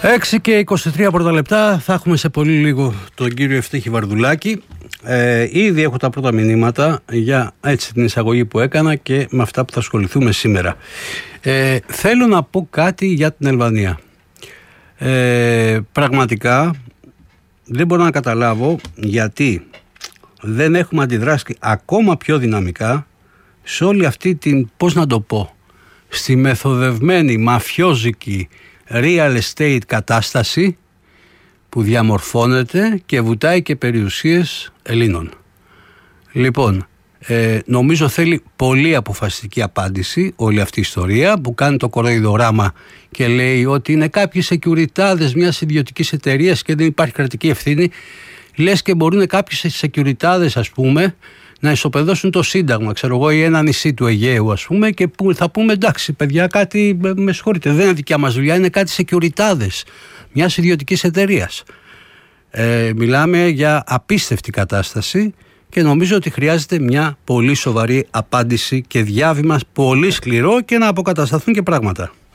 6 και 23 πρώτα λεπτά. Θα έχουμε σε πολύ λίγο τον κύριο Ευτύχη Βαρδουλάκη. Ήδη έχω τα πρώτα μηνύματα για έτσι την εισαγωγή που έκανα και με αυτά που θα ασχοληθούμε σήμερα. Θέλω να πω κάτι για την Ελβανία. Πραγματικά δεν μπορώ να καταλάβω γιατί δεν έχουμε αντιδράσει ακόμα πιο δυναμικά σε όλη αυτή την, πώς να το πω, στη μεθοδευμένη μαφιόζικη real estate κατάσταση που διαμορφώνεται και βουτάει και περιουσίες Ελλήνων. Λοιπόν, νομίζω θέλει πολύ αποφασιστική απάντηση όλη αυτή η ιστορία που κάνει το κοροϊδοράμα και λέει ότι είναι κάποιοι σεκιουριτάδες μιας ιδιωτικής εταιρείας και δεν υπάρχει κρατική ευθύνη. Λες και μπορούν κάποιοι σεκιουριτάδες, ας πούμε, να ισοπεδώσουν το Σύνταγμα, ξέρω εγώ, ή ένα νησί του Αιγαίου, ας πούμε, και που θα πούμε εντάξει, παιδιά, κάτι, με συγχωρείτε, δεν είναι δικιά μας δουλειά, είναι κάτι σεκιουριτάδες μιας ιδιωτικής εταιρείας. Μιλάμε για απίστευτη κατάσταση και νομίζω ότι χρειάζεται μια πολύ σοβαρή απάντηση και διάβημα πολύ σκληρό και να αποκατασταθούν και πράγματα.